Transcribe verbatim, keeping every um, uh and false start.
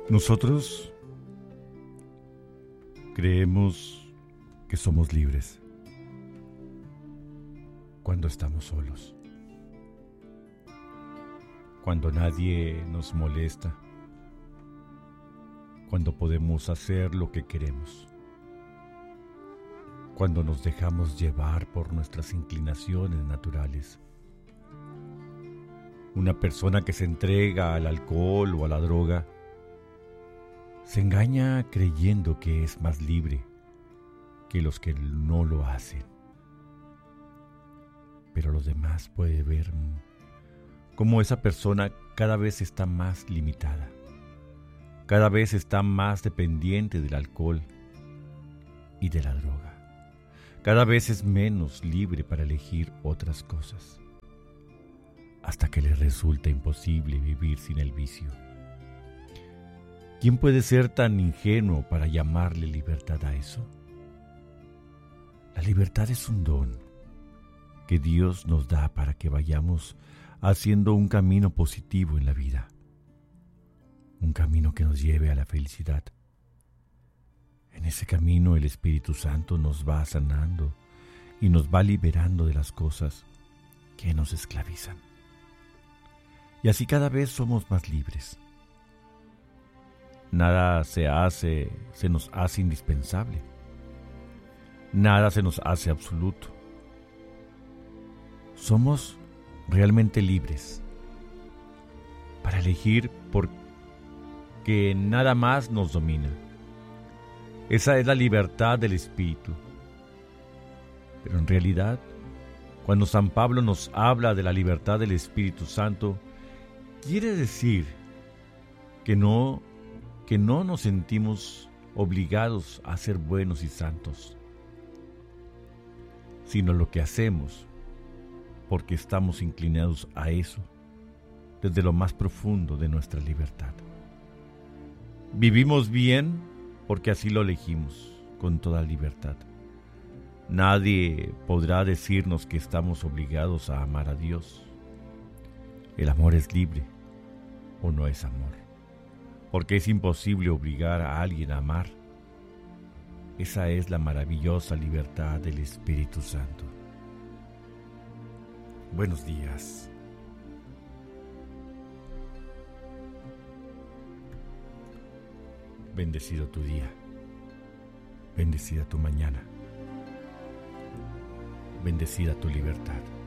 Nosotros creemos que somos libres cuando estamos solos, cuando nadie nos molesta, cuando podemos hacer lo que queremos, cuando nos dejamos llevar por nuestras inclinaciones naturales. Una persona que se entrega al alcohol o a la droga se engaña creyendo que es más libre que los que no lo hacen. Pero los demás pueden ver cómo esa persona cada vez está más limitada, cada vez está más dependiente del alcohol y de la droga, cada vez es menos libre para elegir otras cosas, hasta que le resulta imposible vivir sin el vicio. ¿Quién puede ser tan ingenuo para llamarle libertad a eso? La libertad es un don que Dios nos da para que vayamos haciendo un camino positivo en la vida, un camino que nos lleve a la felicidad. En ese camino el Espíritu Santo nos va sanando y nos va liberando de las cosas que nos esclavizan. Y así cada vez somos más libres. Nada se hace, se nos hace indispensable. Nada se nos hace absoluto. Somos realmente libres para elegir porque nada más nos domina. Esa es la libertad del espíritu. Pero en realidad, cuando San Pablo nos habla de la libertad del Espíritu Santo, quiere decir que no que no nos sentimos obligados a ser buenos y santos, sino lo que hacemos porque estamos inclinados a eso desde lo más profundo de nuestra libertad. Vivimos bien porque así lo elegimos con toda libertad. Nadie podrá decirnos que estamos obligados a amar a Dios. El amor es libre o no es amor, porque es imposible obligar a alguien a amar. Esa es la maravillosa libertad del Espíritu Santo. Buenos días. Bendecido tu día. Bendecida tu mañana. Bendecida tu libertad.